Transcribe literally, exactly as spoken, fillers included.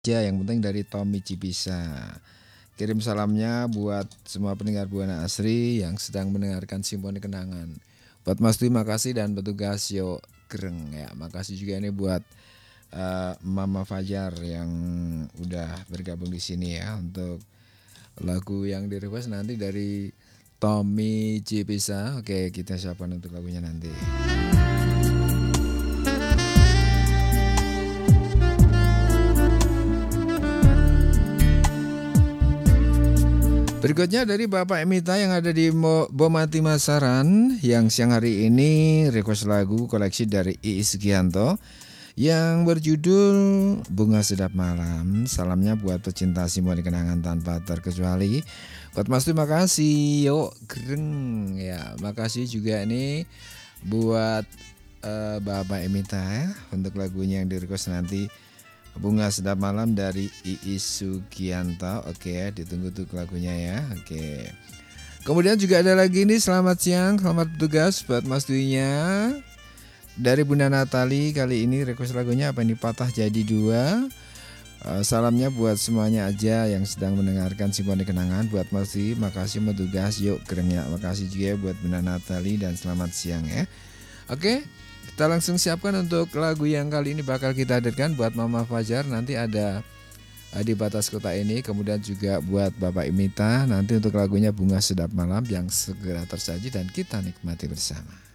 Ya, yang penting dari Tommy Cipisa. Kirim salamnya buat semua pendengar Buana Asri yang sedang mendengarkan Simponi Kenangan. Buat Mas Dwi makasih dan petugas Yo Greng ya. Makasih juga ini buat uh, Mama Fajar yang udah bergabung di sini ya untuk lagu yang di request nanti dari Tommy Cipisa. Oke, kita siapkan untuk lagunya nanti. Berikutnya dari Bapak Emita yang ada di Bomati Masaran yang siang hari ini request lagu koleksi dari Iis Sugianto yang berjudul Bunga Sedap Malam. Salamnya buat pecinta Simponi Kenangan tanpa terkecuali. Buat Mas terima kasih. Yuk greng ya. Makasih juga nih buat uh, Bapak Emita ya untuk lagunya yang di request nanti. Bunga Sedap Malam dari Iis Sugianto. Oke ya, ditunggu tuh lagunya ya. Oke. Kemudian juga ada lagi nih selamat siang, selamat bertugas buat Mas Dwi-nya. Dari Bunda Natali kali ini request lagunya apa ini Patah Jadi Dua. Uh, salamnya buat semuanya aja yang sedang mendengarkan Simponi Kenangan. Buat Mas Dwi, makasih bertugas. Yuk kerengnya. Makasih juga buat Bunda Natali dan selamat siang ya. Oke. Kita langsung siapkan untuk lagu yang kali ini bakal kita hadirkan buat Mama Fajar. Nanti ada Di Batas Kota Ini. Kemudian juga buat Bapak Imita. Nanti untuk lagunya Bunga Sedap Malam yang segera tersaji dan kita nikmati bersama.